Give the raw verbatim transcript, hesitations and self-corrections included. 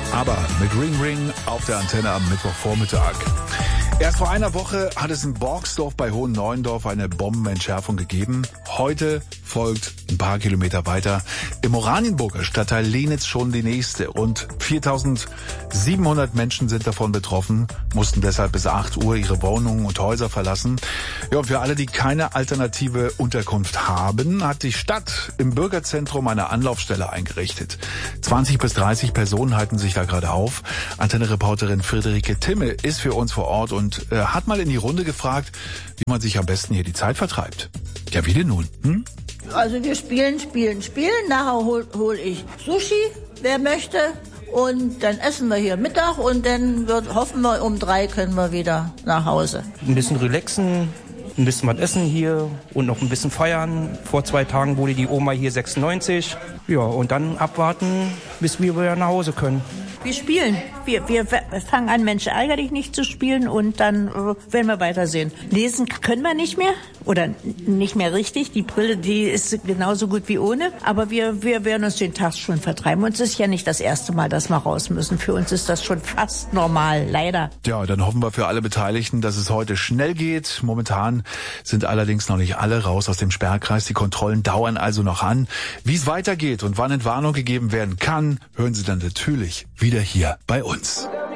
Aber mit Ring Ring auf der Antenne am Mittwochvormittag. Erst vor einer Woche hat es in Borgsdorf bei Hohen Neuendorf eine Bombenentschärfung gegeben. Heute folgt ein paar Kilometer weiter im Oranienburger Stadtteil Lenitz schon die nächste. Rund viertausendsiebenhundert Menschen sind davon betroffen, mussten deshalb bis acht Uhr ihre Wohnungen und Häuser verlassen. Ja, und für alle, die keine alternative Unterkunft haben, hat die Stadt im Bürgerzentrum eine Anlaufstelle eingerichtet. zwanzig bis dreißig Personen halten sich da gerade auf. Antenne-Reporterin Friederike Timme ist für uns vor Ort und äh, hat mal in die Runde gefragt, wie man sich am besten hier die Zeit vertreibt. Ja, wie denn nun? Hm? Also wir spielen, spielen, spielen. Nachher hol, hol ich Sushi, wer möchte. Und dann essen wir hier Mittag und dann wird, hoffen wir, um drei können wir wieder nach Hause. Ein bisschen relaxen, ein bisschen was essen hier und noch ein bisschen feiern. Vor zwei Tagen wurde die Oma hier sechsundneunzig. Ja, und dann abwarten, bis wir wieder nach Hause können. Wir spielen. Wir, wir fangen an, Mensch, ärger dich nicht zu spielen und dann äh, werden wir weitersehen. Lesen können wir nicht mehr oder nicht mehr richtig. Die Brille, die ist genauso gut wie ohne. Aber wir, wir werden uns den Tag schon vertreiben. Und es ist ja nicht das erste Mal, dass wir raus müssen. Für uns ist das schon fast normal, leider. Ja, dann hoffen wir für alle Beteiligten, dass es heute schnell geht. Momentan sind allerdings noch nicht alle raus aus dem Sperrkreis. Die Kontrollen dauern also noch an. Wie es weitergeht und wann Entwarnung gegeben werden kann, hören Sie dann natürlich wieder hier bei uns.